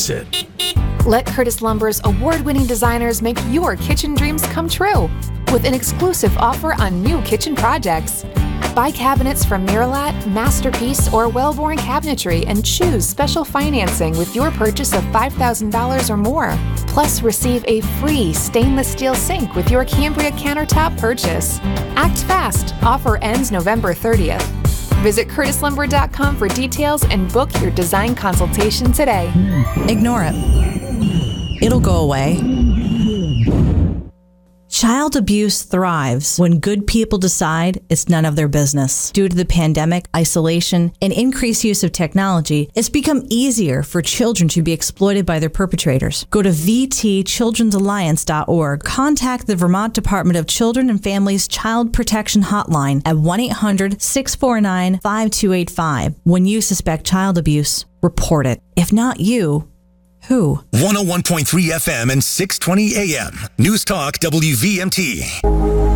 opposite. Let Curtis Lumber's award-winning designers make your kitchen dreams come true with an exclusive offer on new kitchen projects. Buy cabinets from Miralat, Masterpiece, or Wellborn Cabinetry and choose special financing with your purchase of $5,000 or more. Plus, receive a free stainless steel sink with your Cambria countertop purchase. Act fast. Offer ends November 30th. Visit CurtisLumber.com for details and book your design consultation today. Ignore it. It'll go away. Child abuse thrives when good people decide it's none of their business. Due to the pandemic, isolation, and increased use of technology, it's become easier for children to be exploited by their perpetrators. Go to vtchildren'salliance.org. Contact the Vermont Department of Children and Families Child Protection Hotline at 1-800-649-5285. When you suspect child abuse, report it. If not you, who? 101.3 FM and 620 AM. News Talk WVMT.